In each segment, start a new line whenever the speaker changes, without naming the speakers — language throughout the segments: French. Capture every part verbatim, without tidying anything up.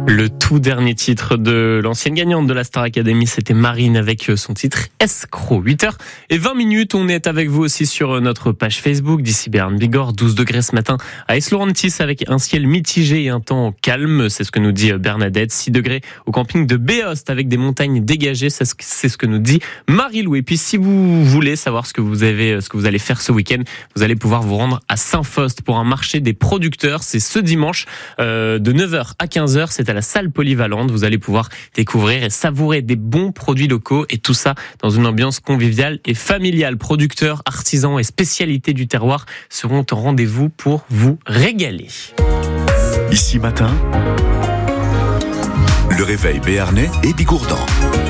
Le tout dernier titre de l'ancienne gagnante de la Star Academy, c'était Marine avec son titre Escroc. huit heures vingt minutes, on est avec vous aussi sur notre page Facebook d'ici Béarn Bigorre. douze degrés ce matin à Es-Laurentis avec un ciel mitigé et un temps calme, c'est ce que nous dit Bernadette. six degrés au camping de Béost avec des montagnes dégagées, c'est ce que nous dit Marie-Lou. Et puis si vous voulez savoir ce que vous avez, ce que vous allez faire ce week-end, vous allez pouvoir vous rendre à Saint-Faust pour un marché des producteurs. C'est ce dimanche euh, de neuf heures à quinze heures, c'est à la salle polyvalente. Vous allez pouvoir découvrir et savourer des bons produits locaux et tout ça dans une ambiance conviviale et familiale. Producteurs, artisans et spécialités du terroir seront au rendez-vous pour vous régaler.
Ici matin, le réveil béarnais et bigourdan.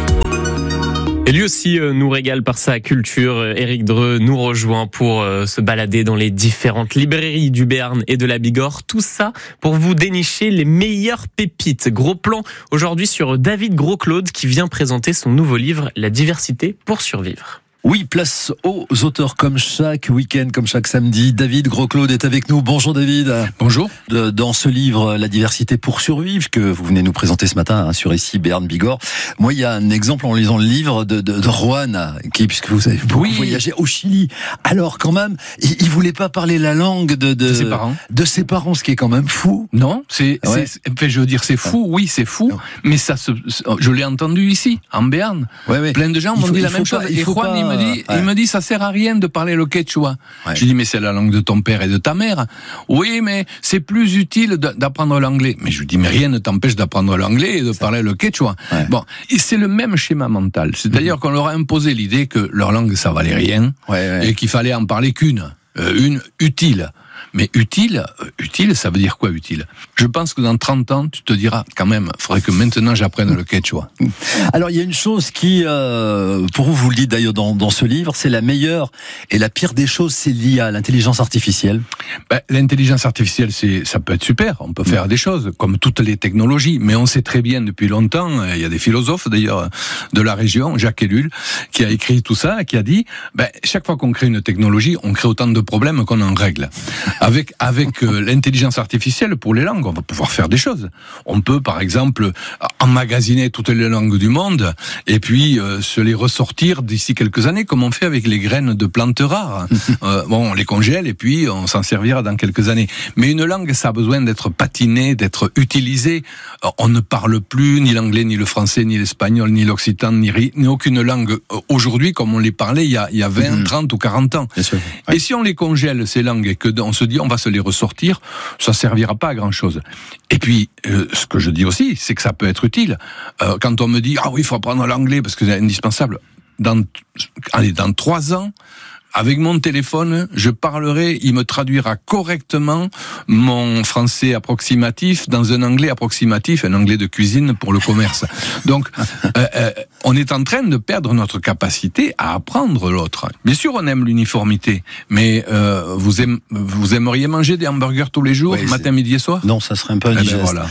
Et lui aussi euh, nous régale par sa culture. Éric Dreux nous rejoint pour euh, se balader dans les différentes librairies du Béarn et de la Bigorre. Tout ça pour vous dénicher les meilleures pépites. Gros plan aujourd'hui sur David Gros-Claude qui vient présenter son nouveau livre La diversité pour survivre.
Oui, place aux auteurs comme chaque week-end, comme chaque samedi. David Gros-Claude est avec nous. Bonjour David.
Bonjour.
De, dans ce livre, La diversité pour survivre, que vous venez nous présenter ce matin hein, sur ici Béarn Bigorre. Moi, il y a un exemple en lisant le livre de, de, de Juan, qui, puisque vous avez beaucoup oui. voyagé au Chili. Alors quand même, il, il voulait pas parler la langue de, de,
de ses parents.
De ses parents, ce qui est quand même fou.
Non, c'est, ouais. c'est enfin, je veux dire, c'est fou. Oui, c'est fou. Non. Mais ça, se, je l'ai entendu ici, en Béarn.
Ouais, ouais.
Plein de gens m'ont dit la même chose.
Pas,
Et Juan,
pas,
il me dit, ouais. il me dit, ça sert à rien de parler le quechua.
Ouais.
Je dis, mais c'est la langue de ton père et de ta mère. Oui, mais c'est plus utile d'apprendre l'anglais. Mais je lui dis, mais rien ne t'empêche d'apprendre l'anglais et de parler le quechua. Ouais. Bon, et c'est le même schéma mental. C'est-à-dire mmh. qu'on leur a imposé l'idée que leur langue, ça valait rien. Ouais, ouais. Et qu'il fallait en parler qu'une. Euh, une utile. Mais utile, utile, ça veut dire quoi utile ? Je pense que dans trente ans, tu te diras quand même, il faudrait que maintenant j'apprenne le quechua.
Alors il y a une chose qui, euh, pour vous, vous le dites d'ailleurs dans, dans ce livre, c'est la meilleure et la pire des choses, c'est lié à l'intelligence artificielle.
Ben, l'intelligence artificielle, c'est, ça peut être super, on peut faire mmh. des choses, comme toutes les technologies, mais on sait très bien depuis longtemps, il y a des philosophes d'ailleurs de la région, Jacques Ellul, qui a écrit tout ça, qui a dit, ben, chaque fois qu'on crée une technologie, on crée autant de problèmes qu'on en règle. Avec avec euh, l'intelligence artificielle pour les langues, on va pouvoir faire des choses. On peut par exemple emmagasiner toutes les langues du monde et puis euh, se les ressortir d'ici quelques années, comme on fait avec les graines de plantes rares. euh, bon, on les congèle et puis on s'en servira dans quelques années. Mais une langue, ça a besoin d'être patinée, d'être utilisée. Euh, on ne parle plus ni l'anglais, ni le français, ni l'espagnol, ni l'occitan, ni, ni aucune langue aujourd'hui comme on les parlait il y a, il y a vingt, trente ou quarante ans.
Bien sûr.
Ouais. Et si on les congèle, ces langues, et que on se dit on va se les ressortir, ça servira pas à grand chose. Et puis, euh, ce que je dis aussi, c'est que ça peut être utile. Euh, quand on me dit, ah oui, il faut apprendre l'anglais parce que c'est indispensable. Dans, allez, dans trois ans, avec mon téléphone, je parlerai, il me traduira correctement mon français approximatif dans un anglais approximatif, un anglais de cuisine pour le commerce. Donc, euh, euh, on est en train de perdre notre capacité à apprendre l'autre. Bien sûr, on aime l'uniformité, mais euh, vous, aime, vous aimeriez manger des hamburgers tous les jours, oui, matin, midi et soir ?
Non, ça serait un peu indigeste. Eh ben voilà.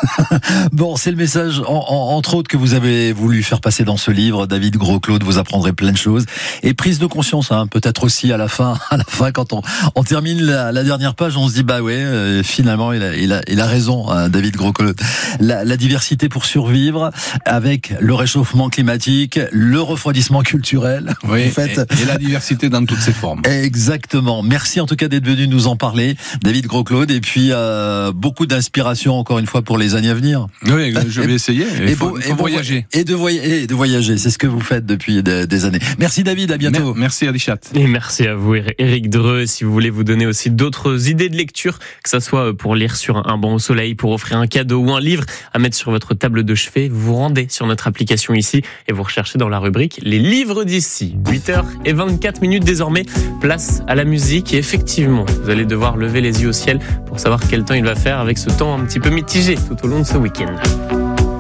Bon, c'est le message, en, en, entre autres, que vous avez voulu faire passer dans ce livre. David Gros-Claude, vous apprendrez plein de choses. Et prise de conscience, hein, peut-être aussi à la fin, à la fin quand on, on termine la, la dernière page, on se dit bah ouais, euh, finalement il a, il a, il a raison, hein, David Gros-Claude. La, la diversité pour survivre, avec le réchauffement climatique, le refroidissement culturel.
Oui, en fait, et, et la diversité dans toutes ses formes.
Exactement. Merci en tout cas d'être venu nous en parler, David Gros-Claude, et puis euh, beaucoup d'inspiration encore une fois pour les années à venir.
Oui, je vais essayer. Il faut, faut
et
voyager.
Et de, voy- et de voyager, c'est ce que vous faites depuis des, des années. Merci David, à bientôt.
Merci Adichat.
Et merci à vous Éric Dreux. Si vous voulez vous donner aussi d'autres idées de lecture, que ça soit pour lire sur un banc au soleil, pour offrir un cadeau ou un livre à mettre sur votre table de chevet, vous vous rendez sur notre application ici et vous recherchez dans la rubrique les livres d'ici. huit heures vingt-quatre minutes désormais, place à la musique et effectivement, vous allez devoir lever les yeux au ciel pour savoir quel temps il va faire avec ce temps un petit peu mitigé tout au long de ce week-end.